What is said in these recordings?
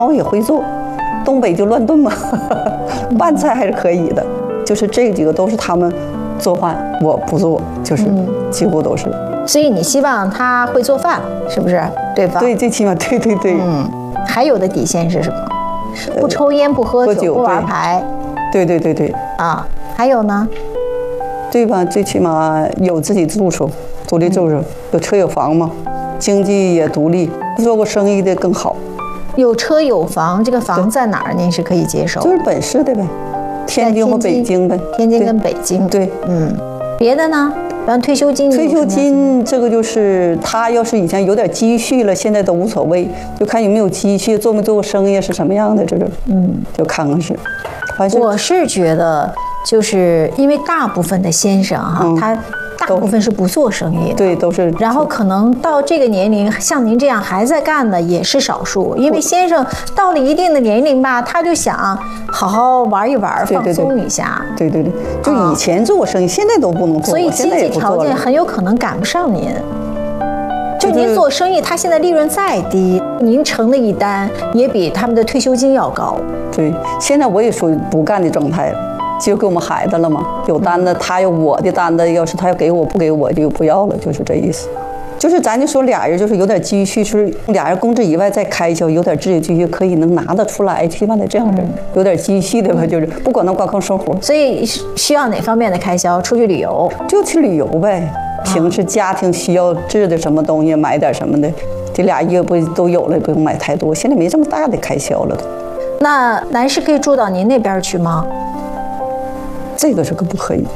我也会做，东北就乱炖嘛，拌菜还是可以的。就是这几个都是他们做饭，我不做，就是几乎都是。 所以你希望他会做饭，是不是？对方对，最起码对。 还有的底线是什么？不抽烟，不喝酒，不玩牌。 对。 啊，还有呢？ 对吧？最起码有自己住处，独立住处，有车有房嘛，经济也独立，做过生意的更好。 有车有房，这个房在哪儿？您是可以接受？ 就是本市的呗，天津或北京呗。 天津跟北京。 对， 别的呢？比方退休金。 退休金这个就是他要是以前有点积蓄了，现在都无所谓，就看有没有积蓄，做没做过生意是什么样的，这就就看看是。 我是觉得，就是因为大部分的先生哈，他大部分是不做生意的， 对，都是。 然后可能到这个年龄，像您这样还在干的也是少数，因为先生到了一定的年龄吧，他就想好好玩一玩，放松一下。 对，就以前做过生意，现在都不能做， 所以经济条件很有可能赶不上您。就您做生意，他现在利润再低，您成的一单也比他们的退休金要高。 对，现在我也属于不干的状态了，就给我们孩子了嘛。有单子，他有我的单子，要是他要给我不给我就不要了，就是这意思。就是咱就说俩人就是有点积蓄，就是俩人工资以外再开销，有点自己积蓄可以能拿得出来，起码得这样子，有点积蓄的吧，就是不管能管控生活。 所以需要哪方面的开销？出去旅游？ 就去旅游呗。平时家庭需要置的什么东西，买点什么的，这俩月不都有了，不用买太多。现在没这么大的开销了。 那男士可以住到您那边去吗？ 这个是可不可以？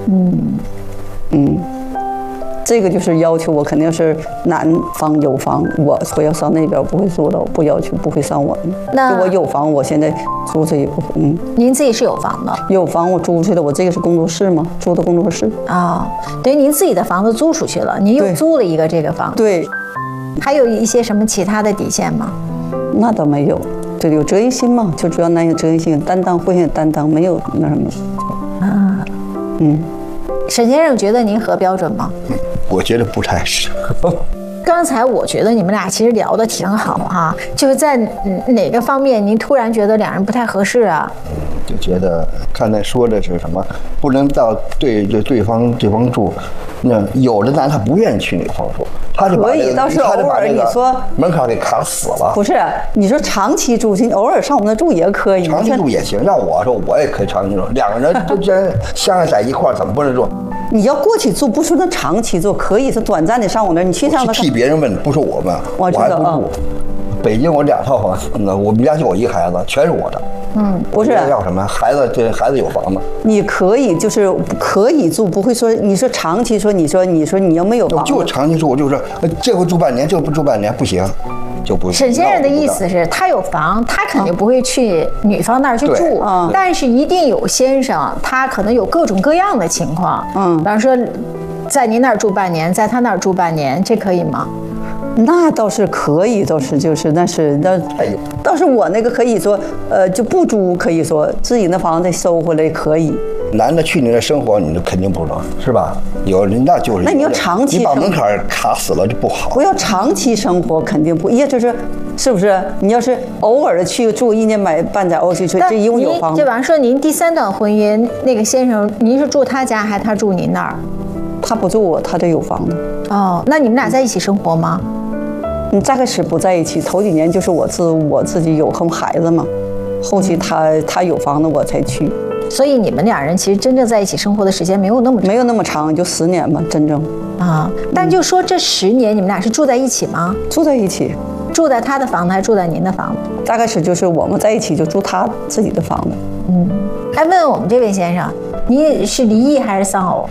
这个就是要求我肯定是男方有房，我要上那边不会住到，不要求不会上我。那我有房，我现在租这一部分。 您自己是有房的？ 有房我租出去的，我这个是工作室嘛，租的工作室。 等于您自己的房子租出去了，您又租了一个这个房子。 对。 还有一些什么其他的底线吗？ 那倒没有，对，有责任心嘛，就主要男有责任心，担当会有担当，没有那什么。 沈先生觉得您合标准吗？ 我觉得不太是。 刚才我觉得你们俩其实聊得挺好哈，就是在哪个方面您突然觉得两人不太合适啊？ 就觉得刚才说的是什么，不能到对方住，那有的男他不愿意去那个方住，他就可以，倒是偶尔你说门槛给卡死了。 不是，你说长期住，你偶尔上我们那住也可以， 长期住也行。让我说我也可以长期住，两个人就真相爱在一块儿，怎么不能住？ 你要过去住，不说那长期住，可以是短暂的上我那儿，你去上那。 替别人问，不是我们，我还不住。北京我2套房，我们家就我一个孩子，全是我的。 不是要什么孩子，这孩子有房子， 你可以就是可以住，不会说你说长期说你说你要没有房， 就长期住，我就说这回住半年，这回不住半年不行，就不。 沈先生的意思是他有房，他肯定不会去女方那儿去住，但是一定有先生，他可能有各种各样的情况，比方说在您那儿住半年，在他那儿住半年，这可以吗？ 那倒是可以，倒是就是那倒是我那个可以说，就不租，可以说自己那房子收回来可以。 男的去你的生活，你肯定不能，是吧？有人那就是。 那你要长期， 你把门槛卡死了就不好。 我要长期生活，肯定不，也就是是不是？你要是偶尔的去住1年买半载欧去，这一共有房。 就比方说您第3段婚姻那个先生，您是住他家还是他住您那儿？ 他不住我，他这有房子。 那你们俩在一起生活吗？ 再开始不在一起，头几年就是我自己有孩子嘛，后期他有房子我才去。 所以你们俩人其实真正在一起生活的时间没有那么长， 就10年吧，真正。 但就说这10年你们俩是住在一起吗？ 住在一起。 住在他的房子还是住在您的房子？ 大概是就是我们在一起就住他自己的房子。 问问我们这位先生，你是离异还是丧偶？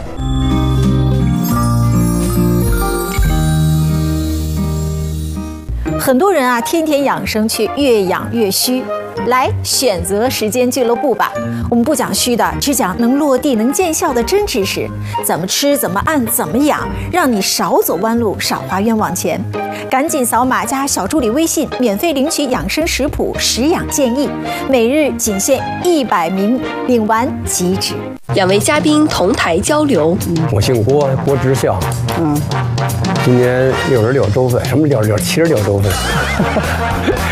很多人啊，天天养生却越养越虚。来选择时间俱乐部吧，我们不讲虚的，只讲能落地能见效的真知识，怎么吃怎么按怎么养，让你少走弯路少花冤枉钱。赶紧扫码加小助理微信，免费领取养生食谱食养建议，每日仅限100名，领完即止。 2位嘉宾同台交流。 我姓郭，郭之孝。今年66周岁，什么66？76周岁。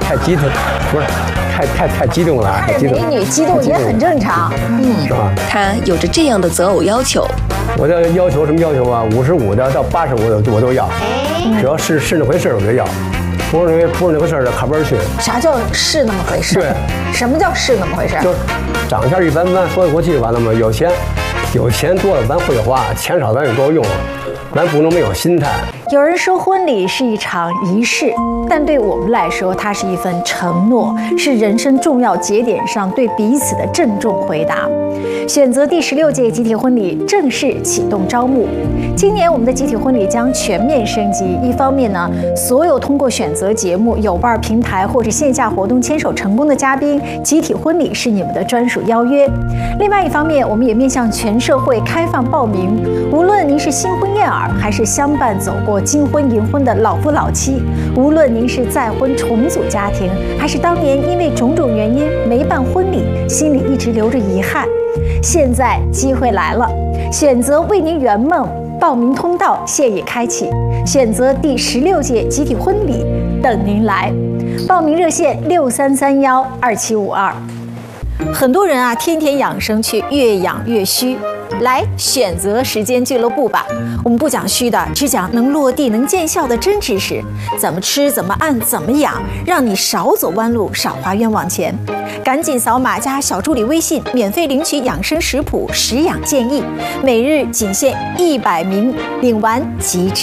太激动，不是太激动了， 看着美女激动也很正常， 是吧？ 他有着这样的择偶要求： 我的要求什么要求啊？55的到85的我都要，只要是那回事我就要，不是那回事的卡边去。 啥叫是那么回事？ 对， 什么叫是那么回事？ 就是长相一般般，说得过去就完了吗？有钱多了咱会花，钱少咱也够用，咱不能没有心态。 有人说婚礼是一场仪式，但对我们来说，它是一份承诺，是人生重要节点上对彼此的郑重回答。选择第16届集体婚礼正式启动招募。今年我们的集体婚礼将全面升级。一方面呢，所有通过选择节目、有伴平台或者线下活动牵手成功的嘉宾，集体婚礼是你们的专属邀约。另外一方面，我们也面向全社会开放报名。无论您是新婚燕尔，还是相伴走过金婚银婚的老夫老妻，无论您是再婚重组家庭，还是当年因为种种原因没办婚礼，心里一直留着遗憾，现在机会来了，选择为您圆梦。报名通道现已开启，选择第16届集体婚礼等您来。报名热线63312752。很多人啊，天天养生去，越养越虚。来选择时间俱乐部吧，我们不讲虚的，只讲能落地能见效的真知识。怎么吃，怎么按，怎么养，让你少走弯路，少花冤枉钱。赶紧扫码加小助理微信，免费领取养生食谱、食养建议，每日仅限100名，领完即止。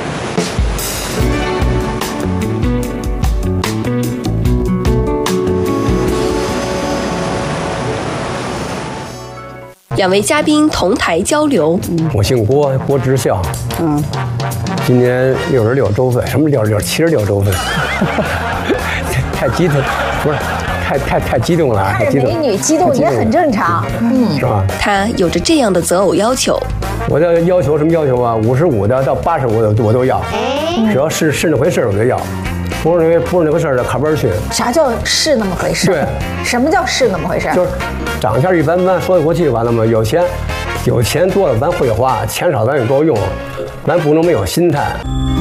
两位嘉宾同台交流。 我姓郭，郭之孝。今年66周岁，什么66？76周岁。太激动，不是太激动了， 看着美女激动也很正常， 是吧？ 他有着这样的择偶要求： 我的要求什么要求啊？55的到85的我都要，只要是那回事我就要。不是那回事的卡边去。 啥叫是那么回事？ 对， 什么叫是那么回事？ 就是长相一般般，说得过去就完了吗？有钱多了咱会花，钱少咱也够用，咱不能没有心态。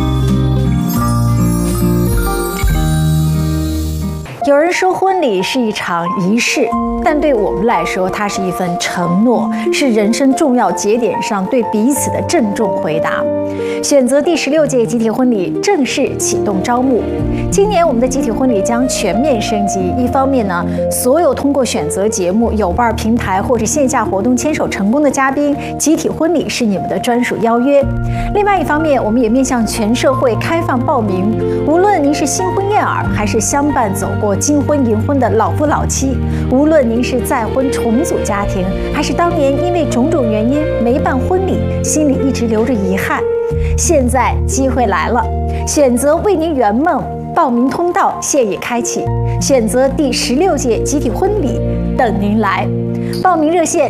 有人说婚礼是一场仪式，但对我们来说，它是一份承诺，是人生重要节点上对彼此的郑重回答。选择第16届集体婚礼正式启动招募。今年我们的集体婚礼将全面升级。一方面呢，所有通过选择节目、有伴平台或者线下活动牵手成功的嘉宾，集体婚礼是你们的专属邀约。另外一方面，我们也面向全社会开放报名。无论您是新婚燕尔，还是相伴走过金婚银婚的老夫老妻，无论您是再婚重组家庭，还是当年因为种种原因没办婚礼，心里一直留着遗憾，现在机会来了，选择为您圆梦。报名通道现已开启，选择第16届集体婚礼等您来。报名热线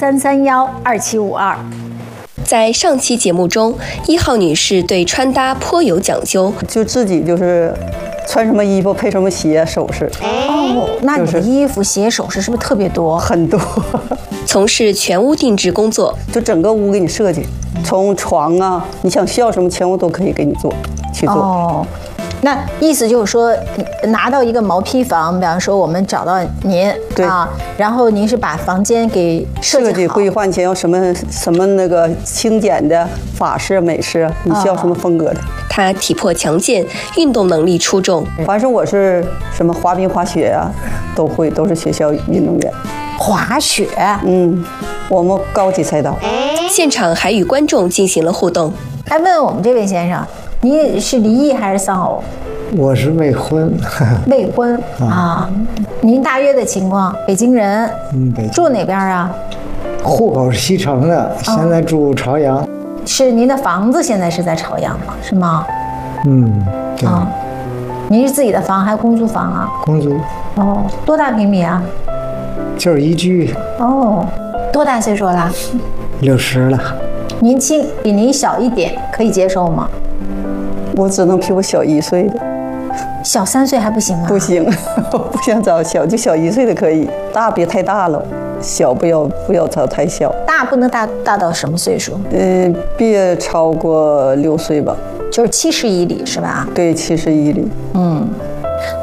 63312752。 在上期节目中，1号女士对穿搭颇有讲究， 就自己就是穿什么衣服配什么鞋首饰。 哦，那你的衣服鞋首饰是不是特别多？ 很多。 从事全屋定制工作， 就整个屋给你设计，从床啊，你想需要什么全屋都可以给你去做。 哦，那意思就是说，拿到一个毛坯房，比方说我们找到您啊，然后您是把房间给设计好规划前要什么那个轻简的法式美式，你需要什么风格的？ 她体魄强健，运动能力出众。 反正我是什么滑冰、滑雪啊，都会，都是学校运动员。 滑雪， 我们高级赛道。 现场还与观众进行了互动。 来问我们这位先生，您是离异还是丧偶？ 我是未婚。 未婚啊，您大约的情况？北京人， 北京。 住哪边啊？ 户口是西城的，现在住朝阳。 是您的房子现在是在朝阳吗？是吗？ 对。 您是自己的房还是公租房啊？ 公租。 哦，多大平米啊？ 就是一居。 哦，多大岁数了 ？60了。 年轻，比您小一点，可以接受吗？ 我只能比我小1岁的。 小3岁还不行吗？ 不行，我不想找小，就小1岁的可以，大别太大了，小不要找太小。 大不能大到什么岁数？ 别超过6岁吧。 就是70以里是吧？ 对，70以里。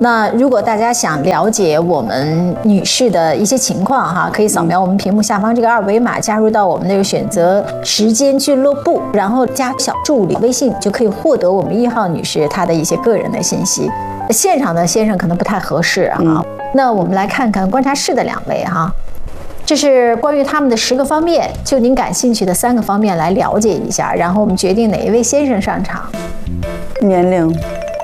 那如果大家想了解我们女士的一些情况哈，可以扫描我们屏幕下方这个二维码，加入到我们这个选择时间俱乐部，然后加小助理微信，就可以获得我们1号女士她的一些个人的信息。现场的先生可能不太合适啊。那我们来看看观察室的2位哈。这是关于他们的10个方面，就您感兴趣的3个方面来了解一下，然后我们决定哪一位先生上场。 年龄，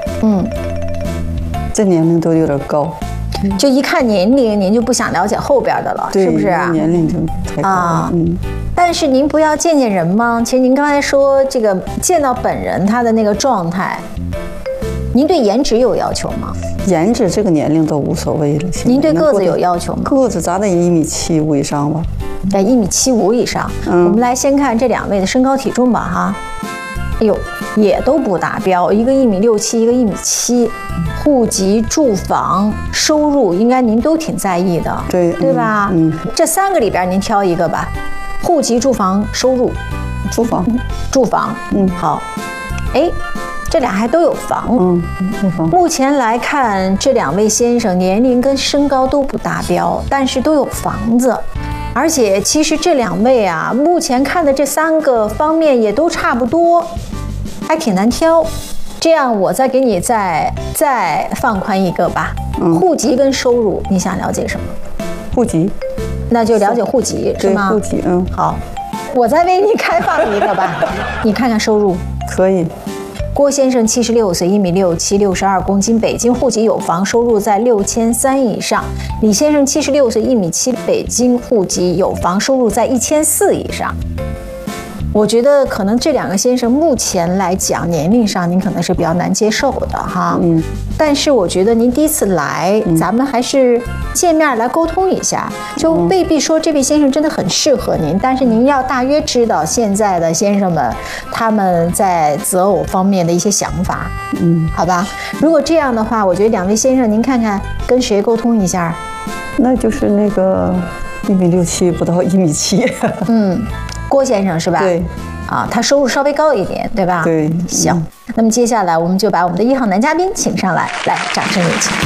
这年龄都有点高， 就一看年龄，您就不想了解后边的了，是不是？ 年龄就太高了。 但是您不要见见人吗？其实您刚才说这个见到本人他的那个状态，您对颜值有要求吗？ 颜值这个年龄都无所谓了。 您对个子有要求吗？ 个子咱得1.75米以上吧。 在1.75米以上。我们来先看这2位的身高体重吧哈。哎呦，也都不达标，一个1.67米，一个1.7米。户籍、住房、收入，应该您都挺在意的，对吧？这3个里边您挑一个吧。户籍、住房、收入。 住房。 好。哎，这俩还都有房。 有房。 目前来看，这2位先生年龄跟身高都不达标，但是都有房子。而且其实这2位啊，目前看的这3个方面也都差不多，还挺难挑。这样我再给你再放宽一个吧。户籍跟收入，你想了解什么？ 户籍。 那就了解户籍是吗？ 户籍。 好，我再为你开放一个吧。你看看收入。 可以。 郭先生76岁，1.67米，62公斤，北京户籍有房，收入在6300以上。李先生76岁，1.7米，北京户籍有房，收入在1400以上。我觉得可能这2个先生目前来讲年龄上您可能是比较难接受的哈。但是我觉得您第一次来，咱们还是见面来沟通一下，就未必说这位先生真的很适合您，但是您要大约知道现在的先生们他们在择偶方面的一些想法。好吧。如果这样的话，我觉得2位先生您看看跟谁沟通一下。 那就是那个1.67米不到1.7米。 郭先生是吧？对，他收入稍微高一点，对吧？ 对， 行。那么接下来我们就把我们的1号男嘉宾请上来，来，掌声有请。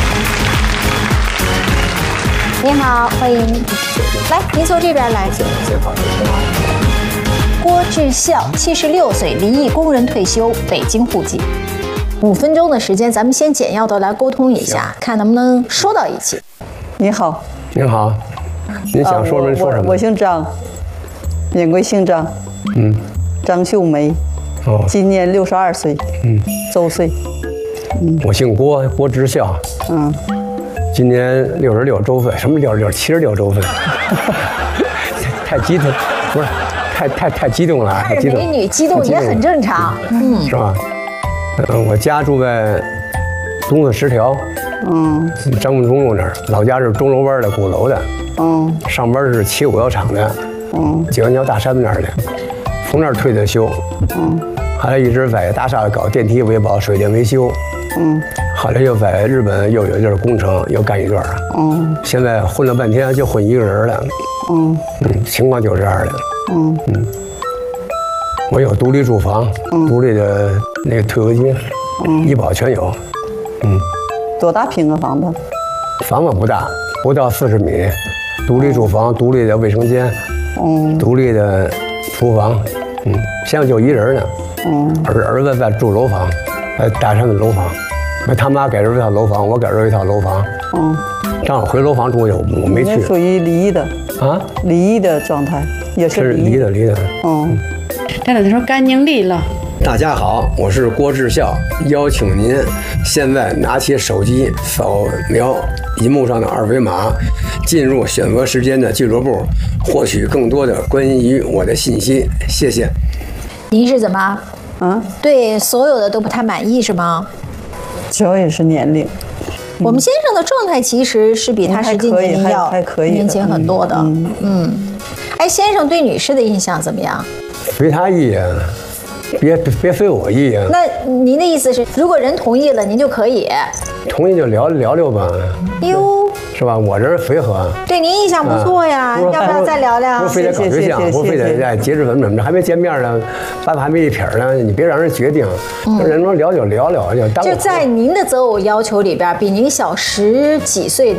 你好，欢迎。来，您从这边来。郭志孝，76岁，离异工人退休，北京户籍。5分钟的时间，咱们先简要的来沟通一下，看能不能说到一起。 你好。 您好。您想说什么？ 我姓张。免贵姓张，张秀梅，今年62岁，周岁。 我姓郭，郭志孝，今年66周岁，什么76周岁？太激动，不是，太激动了， 太激动。美女激动也很正常， 是吧？我家住在东四10条，张文中路那儿，老家是钟楼湾的鼓楼的，上班是756药厂的。景安桥大山那儿的，从那儿退的休，后来一直在大厦搞电梯维保、水电维修，后来又在日本又有一阵工程又干一段，现在混了半天就混一个人了，情况就是这样的，我有独立住房，独立的那个退休金，医保全有， 多大平个房子？ 房子不大，不到40米，独立住房，独立的卫生间。独立的厨房，现在就一人呢。儿子在住楼房，在大山的楼房。他妈给儿子一套楼房，我给儿子一套楼房。正好回楼房住去，我没去。 属于离异的啊？ 离异的状态，也是离的。 他说干净利落。 大家好，我是郭志孝，邀请您现在拿起手机扫描荧幕上的2维码，进入选择时间的俱乐部，获取更多的关于我的信息。谢谢。 您是怎么？对所有的都不太满意是吗？ 主要也是年龄。 我们先生的状态其实是比他实际年龄要年轻很多的。哎，先生对女士的印象怎么样？ 随他意啊。别随我意啊！ 那您的意思是，如果人同意了，您就可以？ 同意就聊吧。 哟， 是吧？我这是随和。 对您印象不错呀，要不要再聊聊？ 不是非得搞对象，不是非得在结识怎么着，还没见面呢，爸爸还没一撇呢，你别让人决定，人说聊就聊聊，就在您的择偶要求里边，比您小10几岁